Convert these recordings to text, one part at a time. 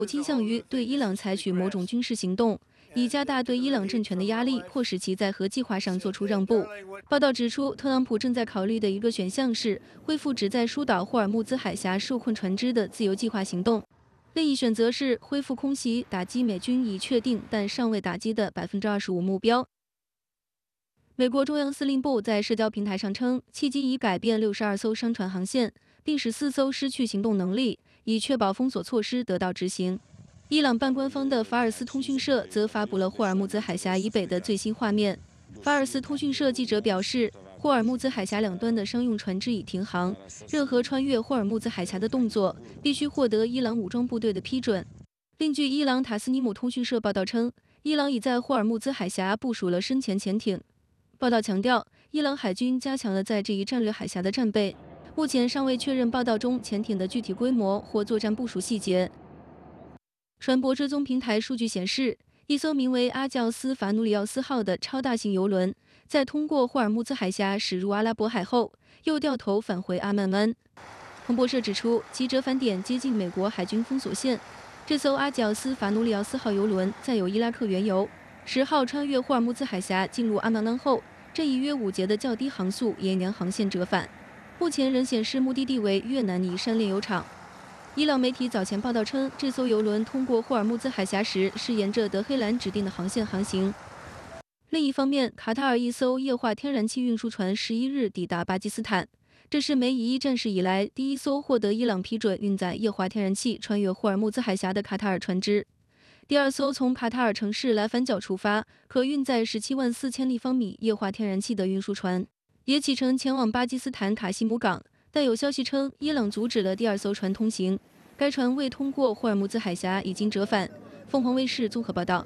倾向于对伊朗采取某种军事行动，以加大对伊朗政权的压力，迫使其在核计划上做出让步。报道指出，特朗普正在考虑的一个选项是恢复旨在疏导霍尔木兹海峡受困船只的自由计划行动。另一选择是恢复空袭打击美军已确定但尚未打击的25%目标。美国中央司令部在社交平台上称，契机已改变62艘商船航线，并使4艘失去行动能力，以确保封锁措施得到执行。伊朗半官方的法尔斯通讯社则发布了霍尔木兹海峡以北的最新画面。法尔斯通讯社记者表示，霍尔木兹海峡两端的商用船只已停航，任何穿越霍尔木兹海峡的动作必须获得伊朗武装部队的批准。另据伊朗塔斯尼姆通讯社报道称，伊朗已在霍尔木兹海峡部署了深潜潜艇。报道强调，伊朗海军加强了在这一战略海峡的战备，目前尚未确认报道中潜艇的具体规模或作战部署细节。船舶追踪平台数据显示，一艘名为阿教斯法努里奥斯号的超大型油轮，在通过霍尔木兹海峡驶入阿拉伯海后，又掉头返回阿曼湾。彭博社指出，其折返点接近美国海军封锁线。这艘阿教斯法努里奥斯号油轮载有伊拉克原油，10号穿越霍尔木兹海峡进入阿曼湾后，这一约5节的较低航速沿洋航线折返，目前仍显示目的地为越南尼山炼油厂。伊朗媒体早前报道称，这艘油轮通过霍尔木兹海峡时是沿着德黑兰指定的航线航行。另一方面，卡塔尔一艘液化天然气运输船11日抵达巴基斯坦，这是美以一战事以来第一艘获得伊朗批准运载液化天然气穿越霍尔木兹海峡的卡塔尔船只。第2艘从卡塔尔城市莱凡角出发，可运载174000立方米液化天然气的运输船，也启程前往巴基斯坦卡西姆港。但有消息称，伊朗阻止了第2艘船通行，该船未通过霍尔木兹海峡，已经折返。凤凰卫视综合报道。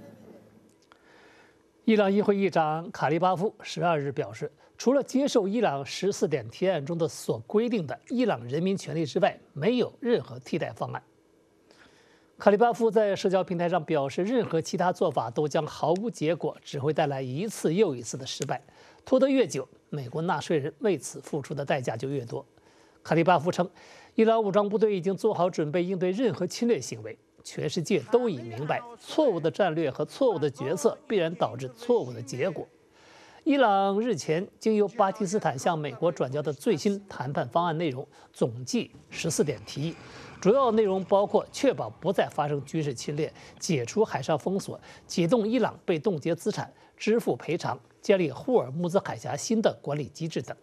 伊朗议会议长卡利巴夫12日表示，除了接受伊朗14点提案中的所规定的伊朗人民权利之外，没有任何替代方案。卡利巴夫在社交平台上表示，任何其他做法都将毫无结果，只会带来一次又一次的失败。拖得越久，美国纳税人为此付出的代价就越多。卡利巴夫称，伊朗武装部队已经做好准备应对任何侵略行为。全世界都已明白，错误的战略和错误的决策必然导致错误的结果。伊朗日前经由巴基斯坦向美国转交的最新谈判方案内容总计14点提议，主要内容包括确保不再发生军事侵略、解除海上封锁、启动伊朗被冻结资产、支付赔偿、建立霍尔木兹海峡新的管理机制等。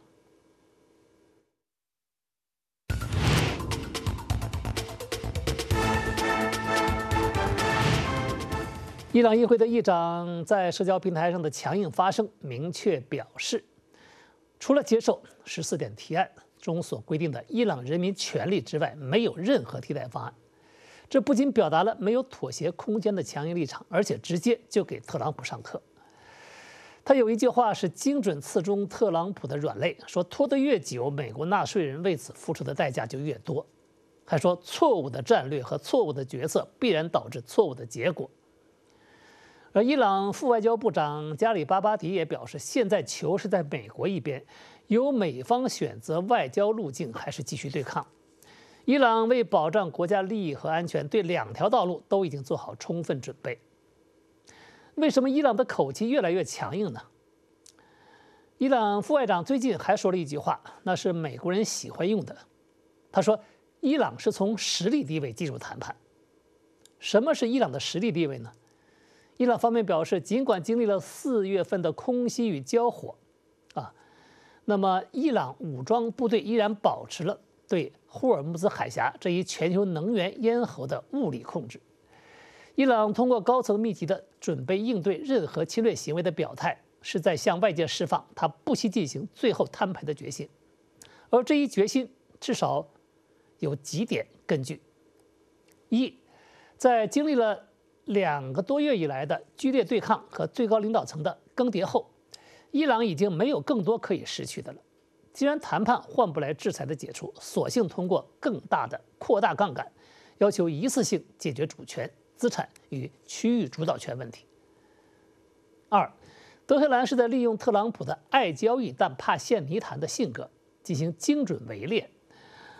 伊朗议会的议长在社交平台上的强硬发声，明确表示，除了接受14点提案中所规定的伊朗人民权利之外，没有任何替代方案。这不仅表达了没有妥协空间的强硬立场，而且直接就给特朗普上课。他有一句话是精准刺中特朗普的软肋，说拖得越久，美国纳税人为此付出的代价就越多。还说错误的战略和错误的决策必然导致错误的结果。而伊朗副外交部长加里巴巴迪也表示，现在球是在美国一边，由美方选择外交路径还是继续对抗。伊朗为保障国家利益和安全，对2条道路都已经做好充分准备。为什么伊朗的口气越来越强硬呢？伊朗副外长最近还说了一句话，那是美国人喜欢用的。他说，伊朗是从实力地位进入谈判。什么是伊朗的实力地位呢？伊朗方面表示，尽管经历了4月份的空袭与交火，那么伊朗武装部队依然保持了对霍尔木兹海峡这一全球能源咽喉的物理控制。伊朗通过高层密集的准备应对任何侵略行为的表态，是在向外界释放他不惜进行最后摊牌的决心。而这一决心至少有几点根据：一，在经历了2个多月以来的剧烈对抗和最高领导层的更迭后，伊朗已经没有更多可以失去的了。既然谈判换不来制裁的解除，索性通过更大的扩大杠杆，要求一次性解决主权、资产与区域主导权问题。2，德黑兰是在利用特朗普的爱交易但怕陷泥潭的性格进行精准围猎。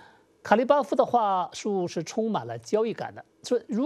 卡利巴夫的话术是充满了交易感的，说如